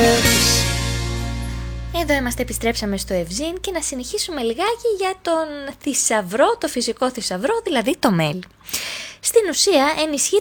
Εδώ είμαστε, επιστρέψαμε στο Ευζήν και να συνεχίσουμε λιγάκι για τον θησαυρό, το φυσικό θησαυρό, δηλαδή το μέλι. Στην ουσία ενισχύει